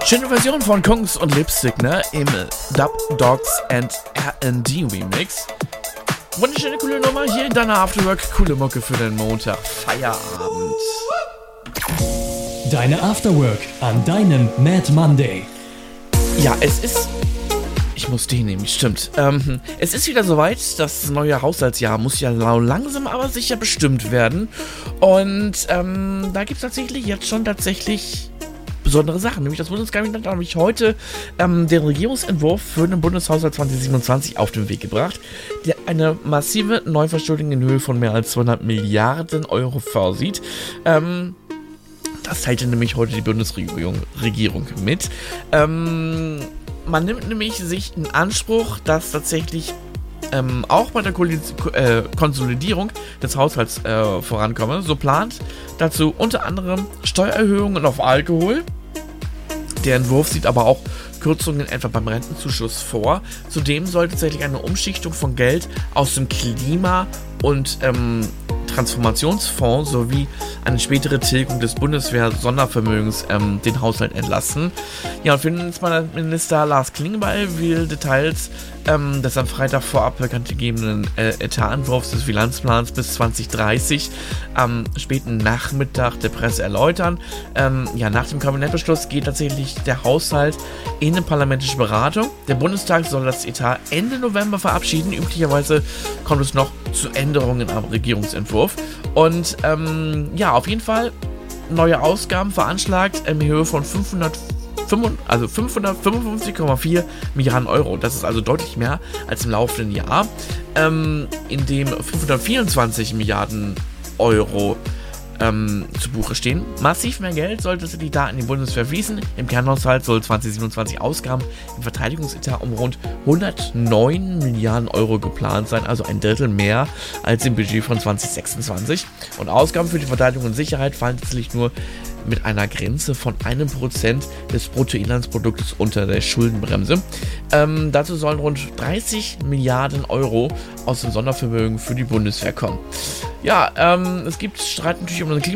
Schöne Version von Kungs und Lipstick, ne? Im Dub Dogs and R&D Remix. Wunderschöne, coole Nummer hier in deiner Afterwork. Coole Mucke für den Montag. Feierabend. Deine Afterwork an deinem Mad Monday. Ja, es ist... Ich muss den nehmen, stimmt. Es ist wieder soweit, das neue Haushaltsjahr muss ja langsam aber sicher bestimmt werden. Und da gibt es tatsächlich jetzt schon besondere Sachen. Nämlich das Bundeskabinett hat nämlich heute den Regierungsentwurf für den Bundeshaushalt 2027 auf den Weg gebracht, der eine massive Neuverschuldung in Höhe von mehr als 200 Milliarden Euro vorsieht. Das teilte nämlich heute die Bundesregierung mit. Man nimmt nämlich sich in Anspruch, dass tatsächlich auch bei der Konsolidierung des Haushalts vorankomme. So plant dazu unter anderem Steuererhöhungen auf Alkohol. Der Entwurf sieht aber auch Kürzungen etwa beim Rentenzuschuss vor. Zudem soll tatsächlich eine Umschichtung von Geld aus dem Klima- und Transformationsfonds sowie eine spätere Tilgung des Bundeswehr-Sondervermögens den Haushalt entlasten. Ja, und Finanzminister Lars Klingbeil will Details des am Freitag vorab bekannt gegebenen Etatentwurfs des Finanzplans bis 2030 am späten Nachmittag der Presse erläutern. Nach dem Kabinettbeschluss geht tatsächlich der Haushalt in eine parlamentarische Beratung. Der Bundestag soll das Etat Ende November verabschieden. Üblicherweise kommt es noch zu Änderungen am Regierungsentwurf. Und auf jeden Fall neue Ausgaben veranschlagt in Höhe von 555,4 Milliarden Euro. Das ist also deutlich mehr als im laufenden Jahr, in dem 524 Milliarden Euro zu Buche stehen. Massiv mehr Geld sollte die da in die Bundeswehr fließen. Im Kernhaushalt soll 2027 Ausgaben im Verteidigungsetat um rund 109 Milliarden Euro geplant sein, also ein Drittel mehr als im Budget von 2026. Und Ausgaben für die Verteidigung und Sicherheit fallen tatsächlich nur mit einer Grenze von 1% des Bruttoinlandsproduktes unter der Schuldenbremse. Dazu sollen rund 30 Milliarden Euro aus dem Sondervermögen für die Bundeswehr kommen. Ja, es gibt Streit natürlich um den